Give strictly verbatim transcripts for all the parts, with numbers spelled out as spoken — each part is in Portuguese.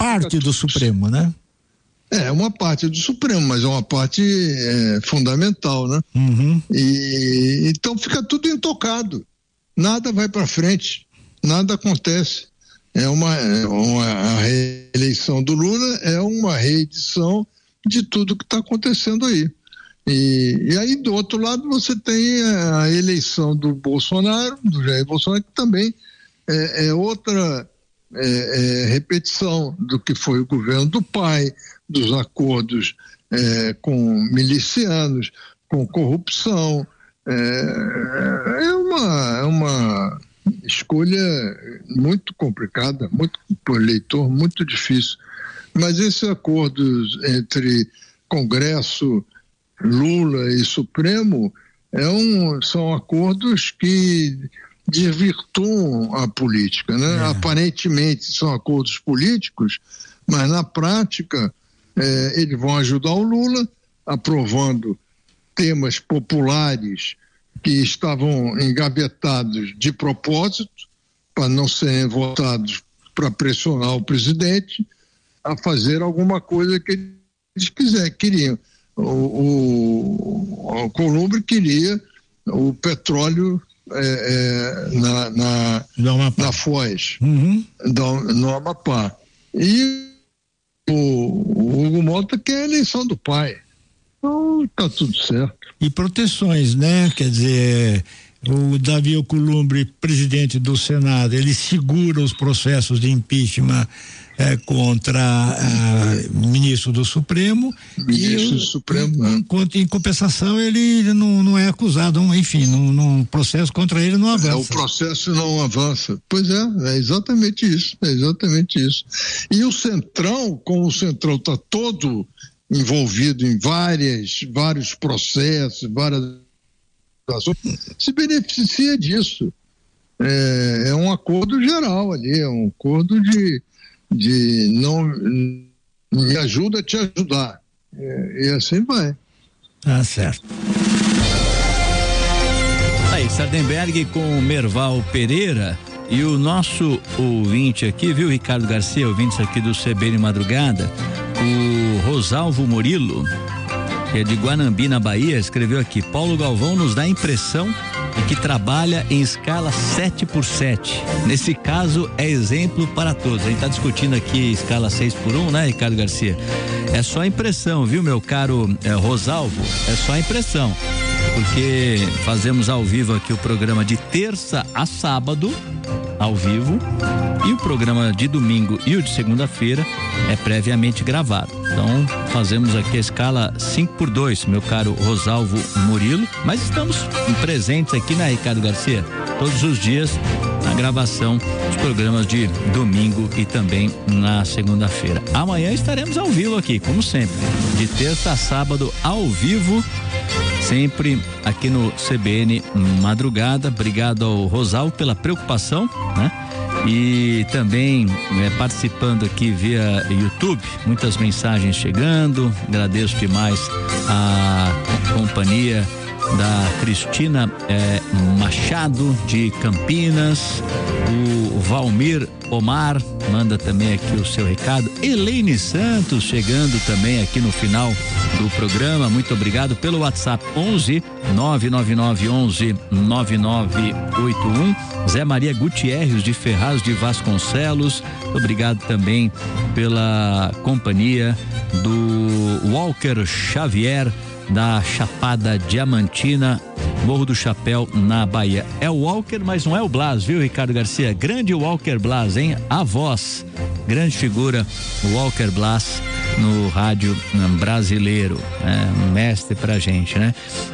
parte do Supremo, né? É uma parte do Supremo, mas é uma parte é, fundamental, né? Uhum. E então fica tudo intocado, nada vai para frente, nada acontece. É uma, é uma a reeleição do Lula é uma reedição de tudo que está acontecendo aí. E, e aí do outro lado você tem a eleição do Bolsonaro, do Jair Bolsonaro, que também é, é outra é, é, repetição do que foi o governo do pai, dos acordos é, com milicianos, com corrupção. É, é, uma, é uma escolha muito complicada, muito para o eleitor, muito difícil. Mas esses acordos entre Congresso, Lula e Supremo é um, são acordos que desvirtuam a política, né? É. Aparentemente são acordos políticos, mas na prática é, eles vão ajudar o Lula aprovando temas populares que estavam engavetados de propósito para não serem votados para pressionar o presidente a fazer alguma coisa que eles quiser, queriam. O, o, o Columbre queria o petróleo é, é, na, na, na Foz, uhum. do, no Amapá. E o, o Hugo Mota quer a eleição do pai. Então está tudo certo. E proteções, né? Quer dizer, o Davi Alcolumbre, presidente do Senado, ele segura os processos de impeachment é, contra o ministro do Supremo. Ministro do Supremo, em, em, em compensação, ele não, não é acusado, enfim, num, num processo contra ele não avança. É, o processo não avança. Pois é, é exatamente isso, é exatamente isso. E o Centrão, como o Centrão está todo envolvido em várias, vários processos, várias ações, se beneficia disso. É, é um acordo geral ali, é um acordo de, de não me ajuda a te ajudar. É, e assim vai. Tá certo. Aí, Sardenberg com Merval Pereira. E o nosso ouvinte aqui, viu, Ricardo Garcia, ouvintes aqui do C B N Madrugada, o Rosalvo Murilo, que é de Guanambi, na Bahia, escreveu aqui: Paulo Galvão nos dá a impressão de que trabalha em escala sete por sete. Nesse caso, é exemplo para todos. A gente está discutindo aqui escala seis por um, né, Ricardo Garcia? É só impressão, viu, meu caro é, Rosalvo? É só impressão. Porque fazemos ao vivo aqui o programa de terça a sábado, ao vivo, e o programa de domingo e o de segunda-feira é previamente gravado. Então fazemos aqui a escala cinco por dois, meu caro Rosalvo Murilo, mas estamos presentes aqui, né, Ricardo Garcia? Todos os dias na gravação dos programas de domingo e também na segunda-feira. Amanhã estaremos ao vivo aqui, como sempre, de terça a sábado ao vivo, sempre aqui no C B N Madrugada. Obrigado ao Rosalvo pela preocupação, né? E também né, participando aqui via YouTube, muitas mensagens chegando. Agradeço demais a companhia da Cristina eh, Machado de Campinas, o Valmir Omar manda também aqui o seu recado, Elaine Santos chegando também aqui no final do programa, muito obrigado pelo WhatsApp onze nove nove nove onze nove nove oito um, Zé Maria Gutierrez de Ferraz de Vasconcelos, obrigado também pela companhia do Walker Xavier da Chapada Diamantina, Morro do Chapéu, na Bahia. É o Walker, mas não é o Blas, viu, Ricardo Garcia? Grande Walker Blas, hein? A voz, grande figura, o Walker Blas no rádio brasileiro, né? Um mestre pra gente, né?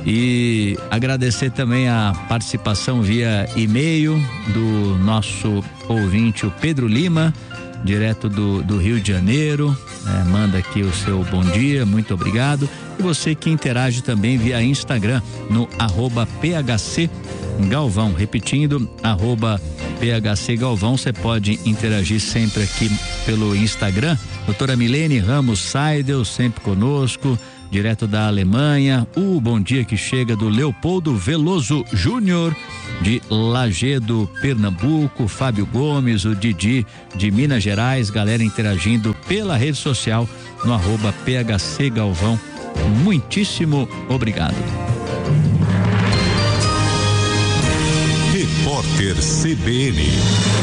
E agradecer também a participação via e-mail do nosso ouvinte, o Pedro Lima, direto do, do Rio de Janeiro, é, manda aqui o seu bom dia, muito obrigado. E você que interage também via Instagram no arroba P H C Galvão, repetindo, arroba P H C Galvão, você pode interagir sempre aqui pelo Instagram. Doutora Milene Ramos Seidel, sempre conosco, direto da Alemanha. O bom dia que chega do Leopoldo Veloso Júnior, de Lagedo, Pernambuco, Fábio Gomes, o Didi de Minas Gerais, galera interagindo pela rede social no arroba P H C Galvão. Muitíssimo obrigado. Repórter C B N.